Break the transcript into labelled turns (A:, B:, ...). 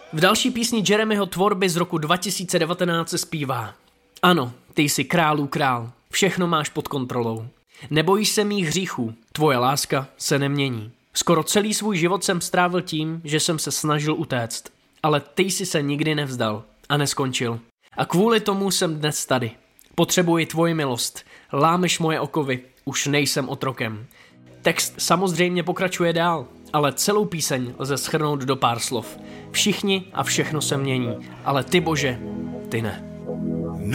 A: V další písni Jeremyho tvorby z roku 2019 se zpívá: Ano, ty jsi králů král, všechno máš pod kontrolou. Nebojíš se mých hříchů, tvoje láska se nemění. Skoro celý svůj život jsem strávil tím, že jsem se snažil utéct. Ale ty jsi se nikdy nevzdal a neskončil. A kvůli tomu jsem dnes tady. Potřebuji tvoji milost. Lámeš moje okovy, už nejsem otrokem. Text samozřejmě pokračuje dál, ale celou píseň lze shrnout do pár slov. Všichni a všechno se mění, ale ty, Bože, ty ne.